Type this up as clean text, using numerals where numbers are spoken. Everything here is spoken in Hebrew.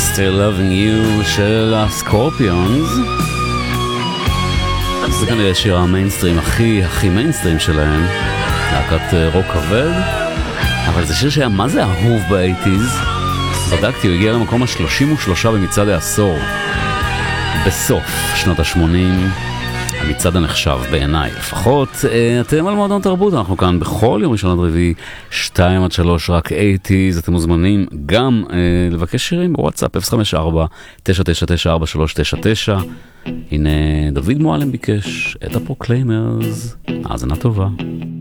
Still Loving You של הסקורפיונס. זה כנראה שיר המיינסטרים הכי מיינסטרים שלהם, להקת רוק כבד, אבל זה שיר שהיה מה זה אהוב ב-80s. בדקתי, הוא הגיע למקום ה-33 במצעד העשור בסוף שנות ה-80, המצעד הנחשב בעיניי לפחות. אתם על מועדון תרבות, אנחנו כאן בכל יום ראשון עד רביעי 2-3 רק 80s. אתם מוזמנים גם לבקש שירים בוואטסאפ 054-999-4399. הנה דוד מועלם ביקש את הפרוקליימרס, האזנה טובה.